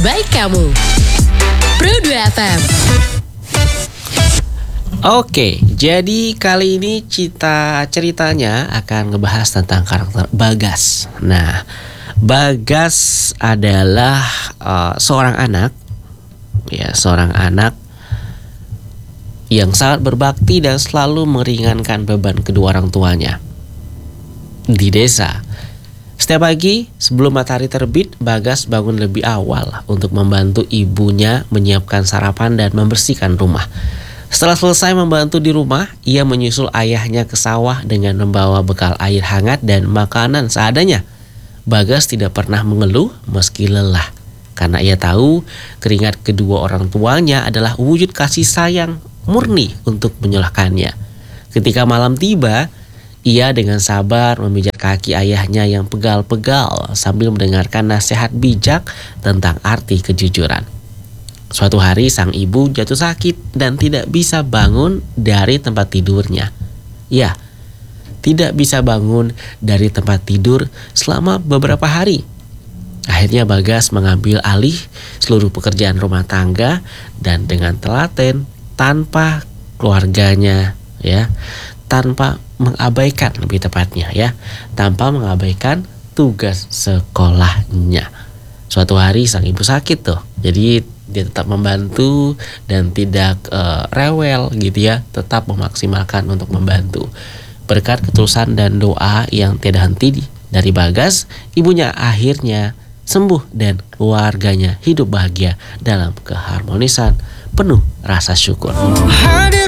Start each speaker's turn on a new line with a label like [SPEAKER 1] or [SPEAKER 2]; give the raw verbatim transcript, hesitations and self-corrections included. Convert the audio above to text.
[SPEAKER 1] terbaik kamu. Pro dua F M.
[SPEAKER 2] Oke, jadi kali ini cita ceritanya akan ngebahas tentang karakter Bagas. Nah, Bagas adalah uh, seorang anak, ya seorang anak yang sangat berbakti dan selalu meringankan beban kedua orang tuanya di desa. Setiap pagi sebelum matahari terbit, Bagas bangun lebih awal untuk membantu ibunya menyiapkan sarapan dan membersihkan rumah. Setelah selesai membantu di rumah, ia menyusul ayahnya ke sawah dengan membawa bekal air hangat dan makanan seadanya. Bagas tidak pernah mengeluh meski lelah, karena ia tahu keringat kedua orang tuanya adalah wujud kasih sayang murni untuk menyulahkannya. Ketika malam tiba, ia dengan sabar memijat kaki ayahnya yang pegal-pegal sambil mendengarkan nasihat bijak tentang arti kejujuran. Suatu hari sang ibu jatuh sakit dan tidak bisa bangun dari tempat tidurnya. Ya, tidak bisa bangun dari tempat tidur selama beberapa hari. Akhirnya Bagas mengambil alih seluruh pekerjaan rumah tangga dan dengan telaten tanpa keluarganya, ya, tanpa mengabaikan lebih tepatnya ya, tanpa mengabaikan tugas sekolahnya. Suatu hari sang ibu sakit tuh, jadi dia tetap membantu dan tidak uh, rewel gitu ya, tetap memaksimalkan untuk membantu. Berkat ketulusan dan doa yang tiada henti dari Bagas, ibunya akhirnya sembuh dan keluarganya hidup bahagia dalam keharmonisan penuh rasa syukur.